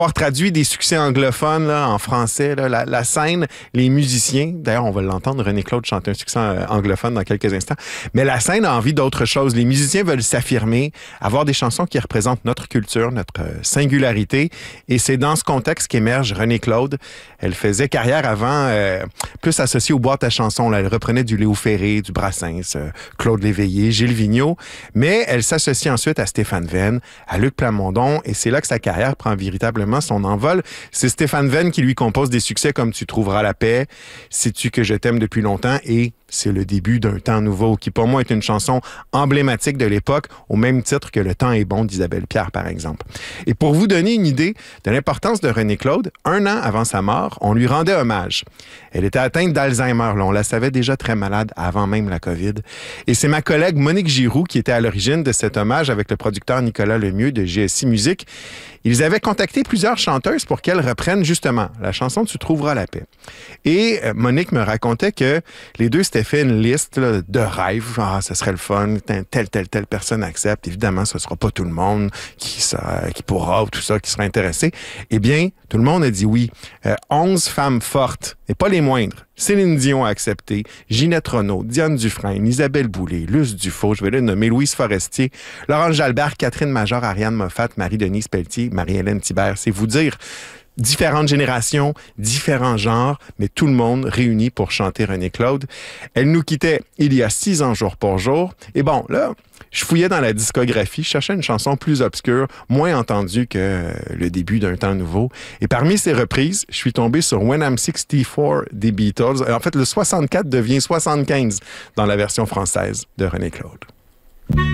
avoir traduit des succès anglophones là, en français, là, la scène, les musiciens, d'ailleurs, on va l'entendre, René-Claude chante un succès anglophone dans quelques instants, mais la scène a envie d'autre chose. Les musiciens veulent s'affirmer, avoir des chansons qui représentent notre culture, notre singularité, et c'est dans ce contexte qu'émerge René-Claude. Elle faisait carrière avant, plus associée aux boîtes à chansons. Là. Elle reprenait du Léo Ferré, du Brassens, Claude Léveillé, Gilles Vigneault, mais elle s'associe ensuite à Stéphane Venn, à Luc Plamondon, et c'est là que sa carrière prend véritablement son envol. C'est Stéphane Venn qui lui compose des succès comme Tu trouveras la paix, Sais-tu que je t'aime depuis longtemps et C'est le début d'un temps nouveau, qui pour moi est une chanson emblématique de l'époque, au même titre que Le temps est bon d'Isabelle Pierre, par exemple. Et pour vous donner une idée de l'importance de René-Claude, 1 an avant sa mort, on lui rendait hommage. Elle était atteinte d'Alzheimer, là, on la savait déjà très malade avant même la COVID. Et c'est ma collègue Monique Giroux qui était à l'origine de cet hommage avec le producteur Nicolas Lemieux de GSI Musique. Ils avaient contacté plusieurs chanteuses pour qu'elles reprennent justement la chanson « Tu trouveras la paix ». Et Monique me racontait que les deux s'étaient fait une liste là, de rêves. Ah, ça serait le fun, telle personne accepte. Évidemment, ce ne sera pas tout le monde qui pourra ou tout ça, qui sera intéressé. Eh bien, tout le monde a dit oui. 11 femmes fortes, et pas les moindres. Céline Dion a accepté, Ginette Renaud, Diane Dufresne, Isabelle Boulay, Luce Dufault, je vais les nommer, Louise Forestier, Laurence Jalbert, Catherine Major, Ariane Moffat, Marie-Denise Pelletier, Marie-Hélène Thibert. C'est vous dire différentes générations, différents genres, mais tout le monde réuni pour chanter René-Claude. Elle nous quittait il y a 6 ans jour pour jour. Et bon, là, je fouillais dans la discographie, je cherchais une chanson plus obscure, moins entendue que le début d'un temps nouveau. Et parmi ces reprises, je suis tombé sur When I'm 64 des Beatles. En fait, le 64 devient 75 dans la version française de René-Claude.